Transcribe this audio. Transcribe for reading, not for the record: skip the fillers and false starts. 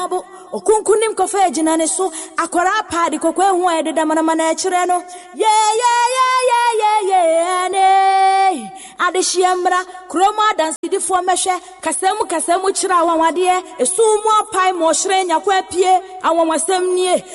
mabo okunkunim kofa ejina ne so akwara paadi kokwe hu ede da mana ekire no ye ne adehyiamra kroma dansidifo mehwe kasemu kira awawade esumu apai mo hire nyakwa pie awonwasem nie